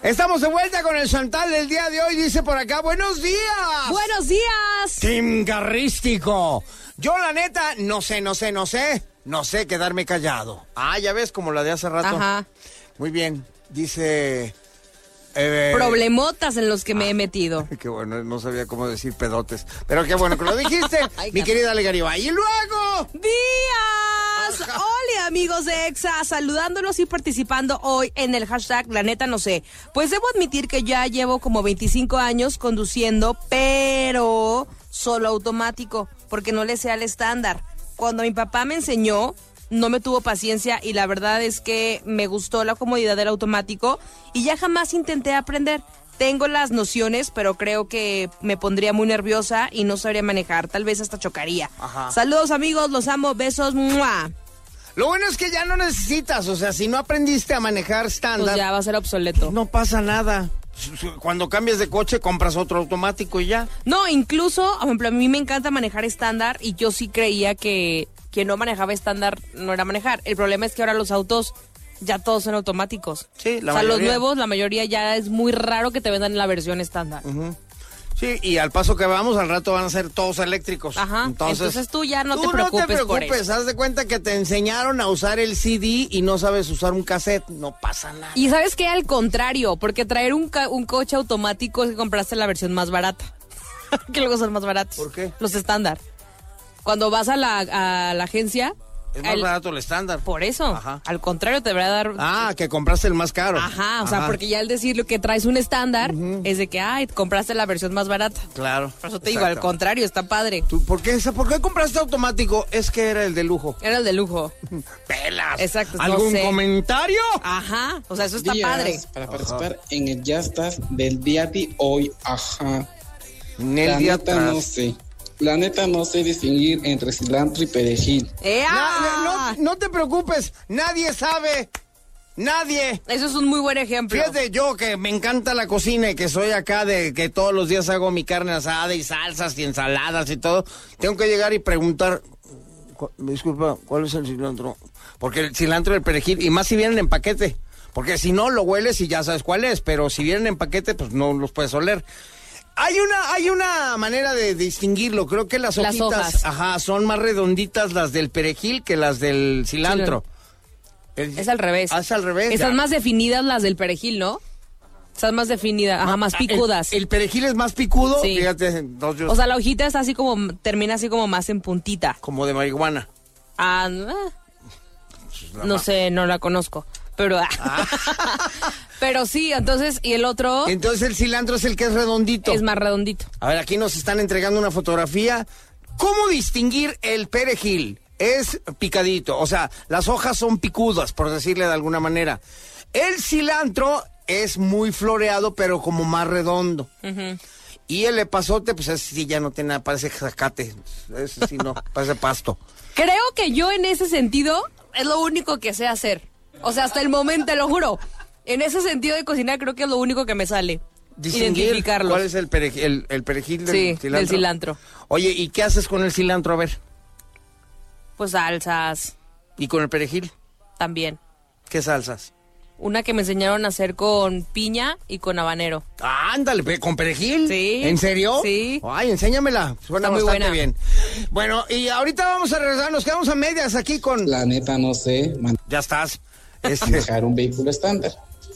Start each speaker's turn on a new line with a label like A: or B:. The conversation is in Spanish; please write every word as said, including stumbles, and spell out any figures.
A: Estamos de vuelta con el Chantal del día de hoy. Dice por acá, buenos días.
B: Buenos días.
A: Team Garrístico. Yo la neta, no sé, no sé, no sé. No sé quedarme callado. Ah, ya ves, como la de hace rato.
B: Ajá.
A: Muy bien. Dice... Eh,
B: Problemotas en los que ah, me he metido.
A: Qué bueno, no sabía cómo decir pedotes. Pero qué bueno que lo dijiste, Ay, mi querida Ale Garibay. Y luego...
B: ¡Días! Hola, amigos de Exa, saludándolos y participando hoy en el hashtag La Neta No Sé. Pues debo admitir que ya llevo como veinticinco años conduciendo, pero solo automático, porque no le sé al estándar. Cuando mi papá me enseñó... no me tuvo paciencia y la verdad es que me gustó la comodidad del automático y ya jamás intenté aprender. Tengo las nociones, pero creo que me pondría muy nerviosa y no sabría manejar, tal vez hasta chocaría. Ajá. Saludos amigos, los amo, besos, ¡mua!
A: Lo bueno es que ya no necesitas, o sea, si no aprendiste a manejar estándar...
B: pues ya va a ser obsoleto.
A: No pasa nada. Cuando cambias de coche, compras otro automático y ya.
B: No, incluso, por ejemplo, a mí me encanta manejar estándar y yo sí creía que... quien no manejaba estándar no era manejar. El problema es que ahora los autos ya todos son automáticos.
A: Sí, la
B: o sea,
A: mayoría.
B: los nuevos, la mayoría ya es muy raro que te vendan la versión estándar.
A: Uh-huh. Sí, y al paso que vamos, al rato van a ser todos eléctricos.
B: Ajá, entonces, entonces tú ya no
A: tú
B: te preocupes
A: no te preocupes,
B: por eso.
A: haz de cuenta que te enseñaron a usar el C D y no sabes usar un cassette, no pasa nada.
B: Y ¿sabes qué? Al contrario, porque traer un, ca- un coche automático es que compraste la versión más barata. Que luego son más baratos.
A: ¿Por qué?
B: Los estándar. Cuando vas a la, a la agencia...
A: es más el, barato el estándar.
B: Por eso.
A: Ajá.
B: Al contrario, te debería dar...
A: Ah, que compraste el más caro.
B: Ajá, o
A: Ajá.
B: sea, porque ya al decir lo que traes un estándar, uh-huh, es de que, ay, compraste la versión más barata.
A: Claro.
B: Por eso te digo, al contrario, está padre.
A: ¿Tú, por, qué, ¿Por qué compraste automático? Es que era el de lujo.
B: Era el de lujo.
A: Pelas.
B: Exacto.
A: ¿Algún
B: no sé.
A: comentario?
B: Ajá, o sea, eso está
C: días
B: padre.
C: Para participar Ajá. en el Ya Estás del día de hoy, ajá.
A: En el
C: la
A: día
C: neta
A: atrás.
C: no sé. La neta no sé distinguir entre cilantro y perejil.
A: No, no, no te preocupes, nadie sabe. Nadie.
B: Eso es un muy buen ejemplo.
A: Fíjate, yo que me encanta la cocina y que soy acá de que todos los días hago mi carne asada y salsas y ensaladas y todo, tengo que llegar y preguntar, disculpa, ¿cuál es el cilantro? Porque el cilantro y el perejil, y más si vienen en paquete, porque si no lo hueles y ya sabes cuál es, pero si vienen en paquete, pues no los puedes oler. Hay una, hay una manera de distinguirlo. Creo que las hojitas,
B: las hojas.
A: Ajá, son más redonditas las del perejil que las del cilantro.
B: El, es al revés.
A: Ah, es al revés.
B: Están
A: ya.
B: más definidas las del perejil, ¿no? Están más definidas, ajá, más picudas.
A: El, el perejil es más picudo,
B: sí.
A: Fíjate. Dos, yo,
B: o sea, la hojita está así como, termina así como más en puntita.
A: Como de marihuana.
B: Ah, no, no sé, no la conozco. Pero, ah. pero sí, entonces, ¿y el otro?
A: Entonces el cilantro es el que es redondito.
B: Es más redondito.
A: A ver, aquí nos están entregando una fotografía. ¿Cómo distinguir el perejil? Es picadito, o sea, las hojas son picudas, por decirle de alguna manera. El cilantro es muy floreado, pero como más redondo. Uh-huh. Y el epazote, pues ese sí ya no tiene nada, parece zacate. Ese sí no, parece pasto.
B: Creo que yo en ese sentido es lo único que sé hacer. O sea, hasta el momento, te lo juro. En ese sentido de cocinar creo que es lo único que me sale. Identificarlos.
A: ¿Cuál es el perejil, el, el perejil del
B: sí,
A: cilantro?
B: del cilantro.
A: Oye, ¿y qué haces con el cilantro? A ver.
B: Pues salsas.
A: ¿Y con el perejil?
B: También.
A: ¿Qué salsas?
B: Una que me enseñaron a hacer con piña y con habanero.
A: Ah, ándale, ¿con perejil?
B: Sí.
A: ¿En serio?
B: Sí.
A: Ay, enséñamela. Suena
B: Está muy
A: bastante
B: buena.
A: bien. Bueno, y ahorita vamos a regresar, nos quedamos a medias aquí con...
C: La neta no sé
A: Ya estás.
C: Este... manejar un vehículo estándar.